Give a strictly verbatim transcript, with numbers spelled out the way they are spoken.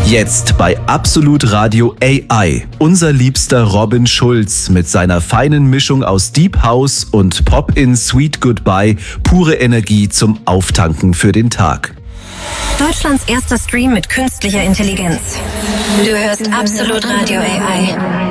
Jetzt bei Absolut Radio A I. Unser liebster Robin Schulz mit seiner feinen Mischung aus Deep House und Pop-In Sweet Goodbye. Pure Energie zum Auftanken für den Tag. Deutschlands erster Stream mit künstlicher Intelligenz. Du hörst Absolut Radio A I.